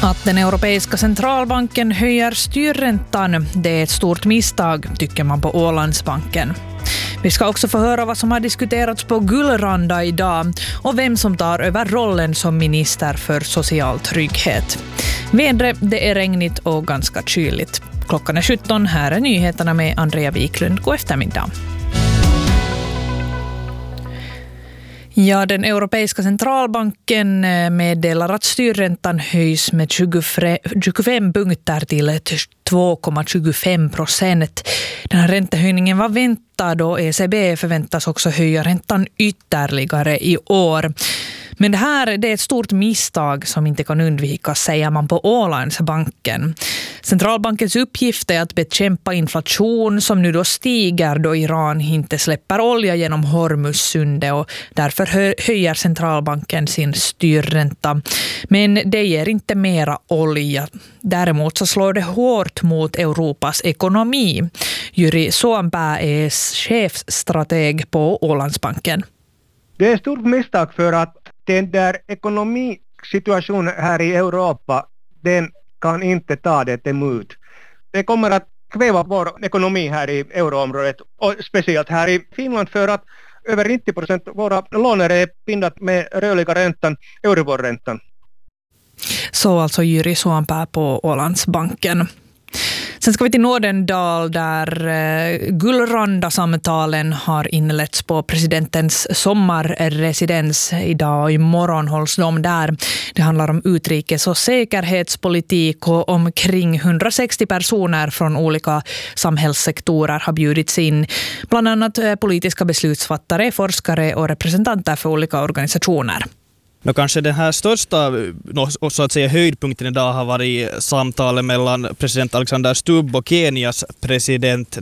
Att den europeiska centralbanken höjer styrräntan, det är ett stort misstag, tycker man på Ålandsbanken. Vi ska också få höra vad som har diskuterats på Gullranda idag och vem som tar över rollen som minister för social trygghet. Vädret, det är regnigt och ganska kyligt. Klockan är 17, här är nyheterna med Andrea Wiklund. God eftermiddag. Ja, den europeiska centralbanken meddelar att styrräntan höjs med 25 punkter till 2,25%. Den här räntehöjningen var väntad och ECB förväntas också höja räntan ytterligare i år. Men det är ett stort misstag som inte kan undvikas, säger man på Ålandsbanken. Centralbankens uppgift är att bekämpa inflation som nu då stiger då Iran inte släpper olja genom Hormuzsundet, och därför höjer centralbanken sin styrränta. Men det ger inte mera olja. Däremot så slår det hårt mot Europas ekonomi. Jyri Suompää är chefstrateg på Ålandsbanken. Det är ett stort misstag för att den där ekonomisituationen här i Europa, den kan inte ta det emot. Det kommer att kväva vår ekonomi här i euroområdet och speciellt här i Finland, för att över 90% av våra låner är bindat med rörliga räntan, Euribor-räntan. Så alltså Jyri Suompää på Ålandsbanken. Sen ska vi till Nordendal där Gullranda-samtalen har inletts på presidentens sommarresidens. Idag och imorgon hålls de där. Det handlar om utrikes- och säkerhetspolitik, och omkring 160 personer från olika samhällssektorer har bjudits in. Bland annat politiska beslutsfattare, forskare och representanter för olika organisationer. Kanske den här största så att säga höjdpunkten idag har varit samtalet mellan president Alexander Stubb och Kenias president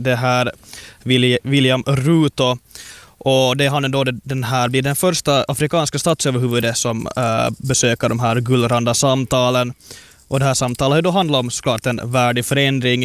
William Ruto. Och det han då blir den första afrikanska statsöverhuvudet som besöker de här Gullranda-samtalen. Och det här samtalet har då handlat om såklart en värdig förändring.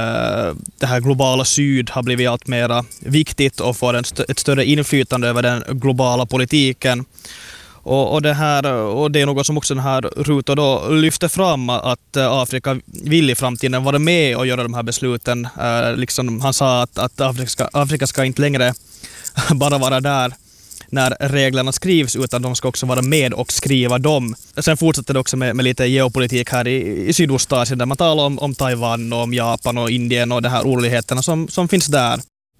Det här globala syd har blivit allt mer viktigt och får ett större inflytande över den globala politiken. Och det är något som också den här Ruto då lyfter fram, att Afrika vill i framtiden vara med och göra de här besluten. Liksom han sa att Afrika ska inte längre bara vara där när reglerna skrivs, utan de ska också vara med och skriva dem. Sen fortsätter det också med lite geopolitik här i Sydostasien, där man talar om Taiwan och om Japan och Indien och de här oroligheterna som finns där.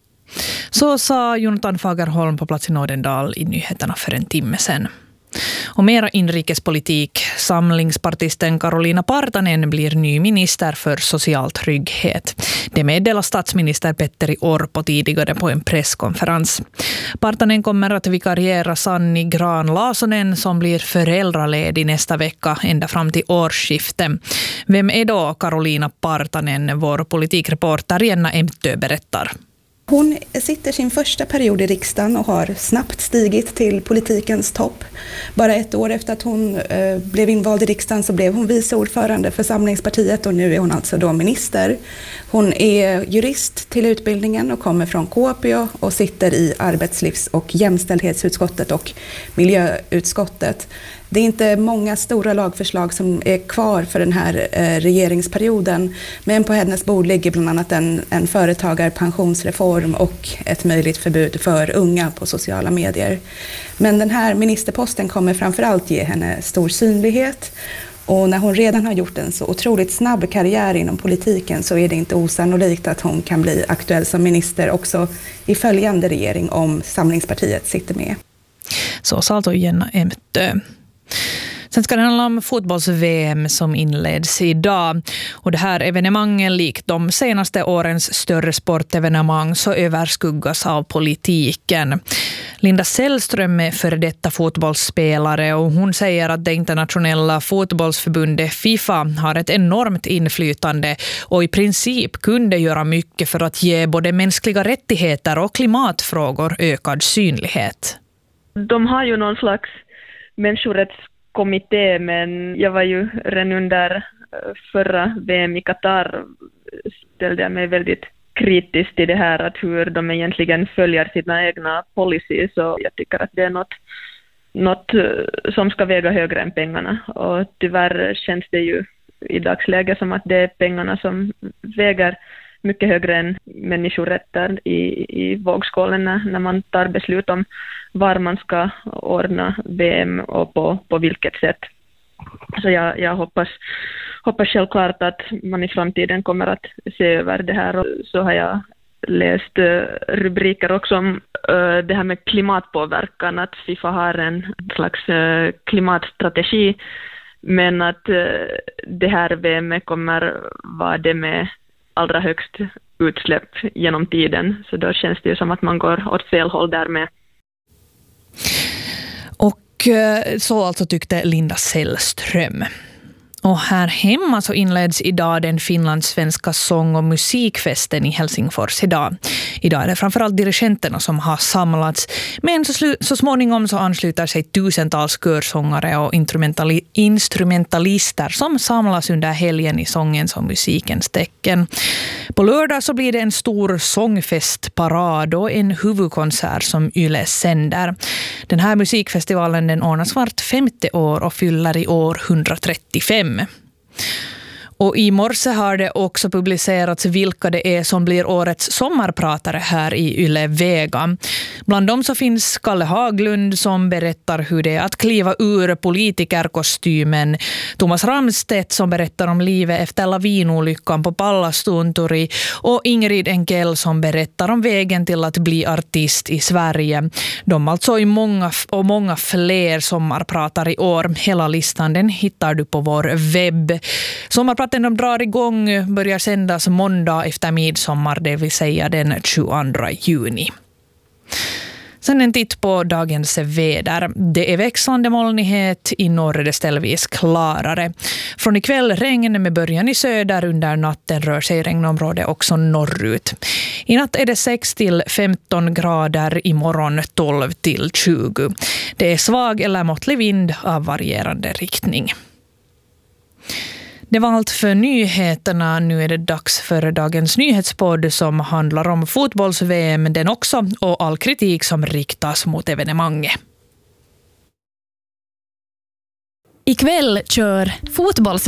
Så sa Jonathan Fagerholm på plats i Nordendal i nyheterna för en timme sedan. Och mera inrikespolitik. Samlingspartisten Karolina Partanen blir ny minister för social trygghet. Det meddelar statsminister Petteri Orpo tidigare på en presskonferens. Partanen kommer att vikariera Sanni Grahn-Laasonen som blir föräldraledig nästa vecka ända fram till årsskiftet. Vem är då Karolina Partanen? Vår politikreporter Jenna Emtö berättar. Hon sitter sin första period i riksdagen och har snabbt stigit till politikens topp. Bara ett år efter att hon blev invald i riksdagen så blev hon vice ordförande för Samlingspartiet, och nu är hon alltså då minister. Hon är jurist till utbildningen och kommer från Kuopio och sitter i arbetslivs- och jämställdhetsutskottet och miljöutskottet. Det är inte många stora lagförslag som är kvar för den här regeringsperioden, men på hennes bord ligger bland annat en företagarpensionsreform och ett möjligt förbud för unga på sociala medier. Men den här ministerposten kommer framförallt ge henne stor synlighet, och när hon redan har gjort en så otroligt snabb karriär inom politiken så är det inte osannolikt att hon kan bli aktuell som minister också i följande regering om Samlingspartiet sitter med. Så sa alltså Jenna Emtö. Sen ska det handla om fotbolls-VM som inleds idag. Och det här evenemangen, likt de senaste årens större sportevenemang, så överskuggas av politiken. Linda Sällström är före detta fotbollsspelare, och hon säger att det internationella fotbollsförbundet FIFA har ett enormt inflytande och i princip kunde göra mycket för att ge både mänskliga rättigheter och klimatfrågor ökad synlighet. De har ju någon slags människorättskommitté, men jag var ju redan under förra VM i Qatar ställde jag mig väldigt kritiskt till det här, att hur de egentligen följer sina egna policies, så jag tycker att det är något som ska väga högre än pengarna, och tyvärr känns det ju i dagsläget som att det är pengarna som väger mycket högre än människorätter i vågskålen när man tar beslut om var man ska ordna VM och på vilket sätt. Så jag hoppas självklart att man i framtiden kommer att se över det här. Och så har jag läst rubriker också om det här med klimatpåverkan, att FIFA har en slags klimatstrategi, men att det här VM kommer vara det med allra högst utsläpp genom tiden. Så då känns det ju som att man går åt fel håll där med. Och så alltså tyckte Linda Sällström. Och här hemma så inleds idag den finlandssvenska sång- och musikfesten i Helsingfors idag. Idag är det framförallt dirigenterna som har samlats. Men så småningom så ansluter sig tusentals körsångare och instrumentalister som samlas under helgen i sångens och musikens tecken. På lördag så blir det en stor sångfestparad och en huvudkonsert som Yle sänder. Den här musikfestivalen den ordnas vart 50 år och fyller i år 135. Och i morse har det också publicerats vilka det är som blir årets sommarpratare här i Yle Vega. Bland dem så finns Kalle Haglund som berättar hur det är att kliva ur politikerkostymen. Thomas Ramstedt som berättar om livet efter lavinolyckan på Pallastunturi. Och Ingrid Enkel som berättar om vägen till att bli artist i Sverige. De alltså i många fler sommarpratar i år. Hela listan den hittar du på vår webb. Sommarpraten de drar igång börjar sändas måndag efter midsommar, det vill säga den 22 juni. Sen en titt på dagens väder. Det är växlande molnighet, i norr är det ställvis klarare. Från ikväll regn med början i söder, under natten rör sig regnområdet också norrut. I natt är det 6-15 grader, imorgon 12-20. Det är svag eller måttlig vind av varierande riktning. Det var allt för nyheterna. Nu är det dags för dagens nyhetspodd som handlar om fotbolls-VM, den också, och all kritik som riktas mot evenemanget. Ikväll kör fotbolls